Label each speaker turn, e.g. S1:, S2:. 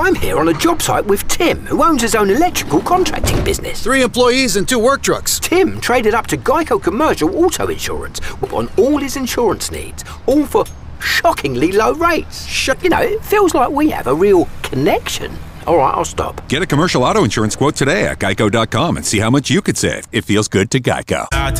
S1: I'm here on a job site with Tim, who owns his own electrical contracting business.
S2: 3 employees and 2 work trucks.
S1: Tim traded up to Geico Commercial Auto Insurance on all his insurance needs, all for shockingly low rates. You know, it feels like we have a real connection. All right, I'll stop.
S3: Get a commercial auto insurance quote today at geico.com and see how much you could save. It feels good to Geico.